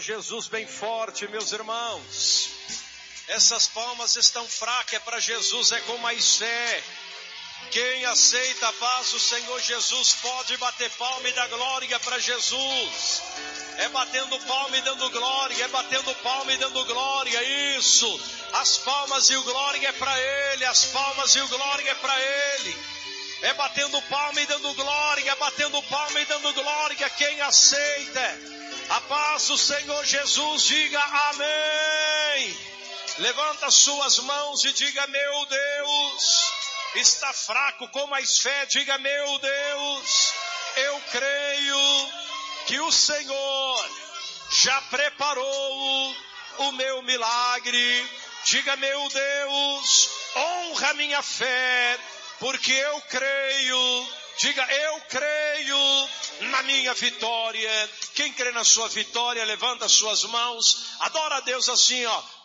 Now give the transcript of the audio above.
Jesus bem forte, meus irmãos. Essas palmas estão fracas, é para Jesus, é com mais fé. Quem aceita a paz do Senhor Jesus pode bater palma e dar glória para Jesus. É batendo palma e dando glória, é batendo palma e dando glória, isso. As palmas e o glória é para Ele, as palmas e o glória é para Ele. É batendo palma e dando glória, é batendo palma e dando glória. Quem aceita a paz do Senhor Jesus, diga amém. Levanta as suas mãos e diga: meu Deus, está fraco, com mais fé, diga: meu Deus, eu creio que o Senhor já preparou o meu milagre. Diga: meu Deus, honra minha fé, porque eu creio. Diga: eu creio na minha vitória. Quem crê na sua vitória, levanta as suas mãos, adora a Deus assim, ó.